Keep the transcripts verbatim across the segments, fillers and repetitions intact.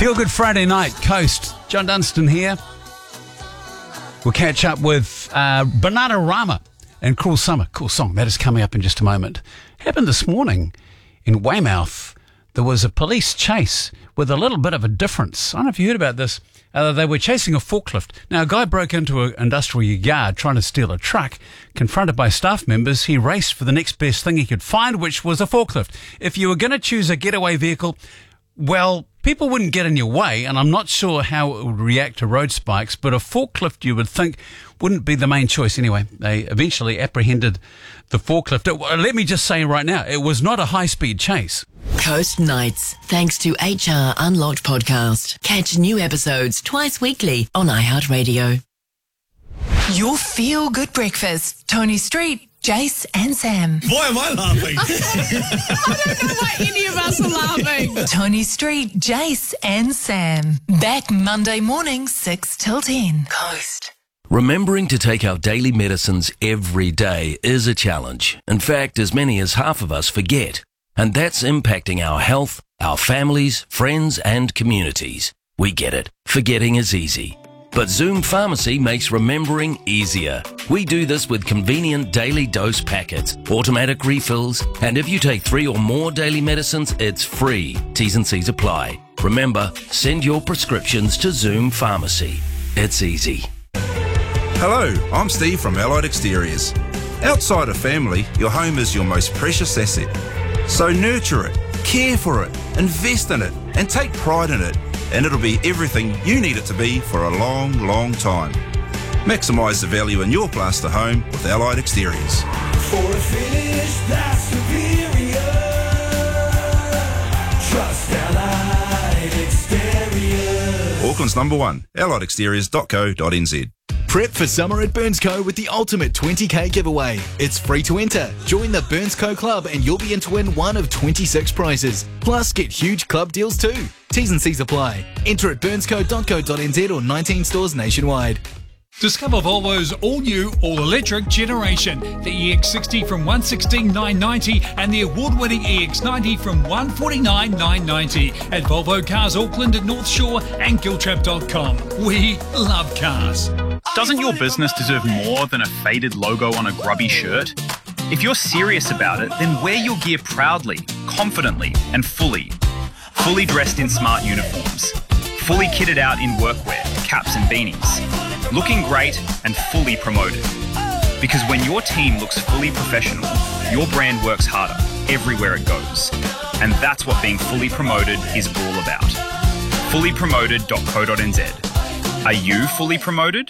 Feel Good Friday night, Coast. John Dunstan here. We'll catch up with uh, Bananarama and Cruel Summer. Cool song. That is coming up in just a moment. Happened this morning in Weymouth. There was a police chase with a little bit of a difference. I don't know if you heard about this. Uh, they were chasing a forklift. Now, a guy broke into an industrial yard trying to steal a truck. Confronted by staff members, he raced for the next best thing he could find, which was a forklift. If you were going to choose a getaway vehicle, well, people wouldn't get in your way, and I'm not sure how it would react to road spikes, but a forklift, you would think, wouldn't be the main choice anyway. They eventually apprehended the forklift. It, let me just say right now, it was not a high-speed chase. Coast Nights, thanks to H R Unlocked podcast. Catch new episodes twice weekly on iHeartRadio. Your feel-good breakfast. Tony Street, Jace and Sam. Why am I laughing? I don't know why any of us are laughing. Tony Street, Jace and Sam. Back Monday morning, six till ten. Coast. Remembering to take our daily medicines every day is a challenge. In fact, as many as half of us forget. And that's impacting our health, our families, friends and communities. We get it. Forgetting is easy. But Zoom Pharmacy makes remembering easier. We do this with convenient daily dose packets, automatic refills, and if you take three or more daily medicines, it's free. T's and C's apply. Remember, send your prescriptions to Zoom Pharmacy. It's easy. Hello, I'm Steve from Allied Exteriors. Outside of family, your home is your most precious asset. So nurture it, care for it, invest in it, and take pride in it, and it'll be everything you need it to be for a long, long time. Maximise the value in your plaster home with Allied Exteriors. For a finish that's superior, trust Allied Exteriors. Auckland's number one, allied exteriors dot co dot n z. Prep for summer at Burnsco with the ultimate twenty K giveaway. It's free to enter. Join the Burnsco Club and you'll be in to win one of twenty-six prizes. Plus, get huge club deals too. T's and C's apply. Enter at burnsco dot co dot n z or nineteen stores nationwide. Discover Volvo's all-new, all-electric generation. The E X sixty from one hundred sixteen thousand nine hundred ninety and the award-winning E X ninety from one hundred forty-nine thousand nine hundred ninety at Volvo Cars Auckland at North Shore and giltrap dot com. We love cars. Doesn't your business deserve more than a faded logo on a grubby shirt? If you're serious about it, then wear your gear proudly, confidently, and fully. Fully dressed in smart uniforms. Fully kitted out in workwear, caps and beanies. Looking great and fully promoted. Because when your team looks fully professional, your brand works harder everywhere it goes. And that's what being fully promoted is all about. fully promoted dot co dot n z. Are you fully promoted?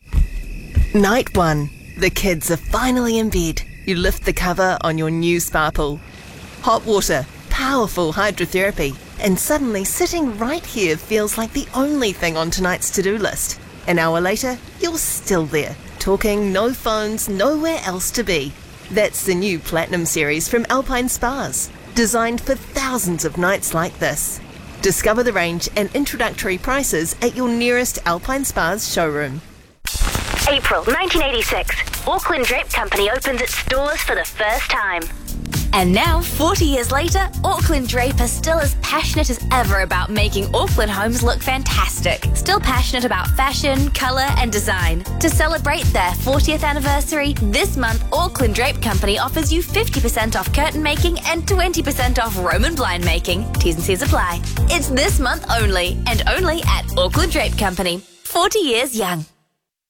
Night one. The kids are finally in bed. You lift the cover on your new spa pool. Hot water, powerful hydrotherapy, and suddenly sitting right here feels like the only thing on tonight's to-do list. An hour later, you're still there, talking, no phones, nowhere else to be. That's the new Platinum series from Alpine Spas, designed for thousands of nights like this. Discover the range and introductory prices at your nearest Alpine Spas showroom. April nineteen eighty-six, Auckland Drape Company opens its doors for the first time. And now, forty years later, Auckland Drape are still as passionate as ever about making Auckland homes look fantastic. Still passionate about fashion, colour and design. To celebrate their fortieth anniversary, this month Auckland Drape Company offers you fifty percent off curtain making and twenty percent off Roman blind making. T's and C's apply. It's this month only, and only at Auckland Drape Company. forty years young.